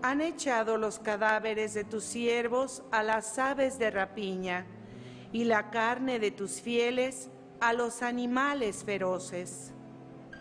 Han echado los cadáveres de tus siervos a las aves de rapiña, y la carne de tus fieles a los animales feroces.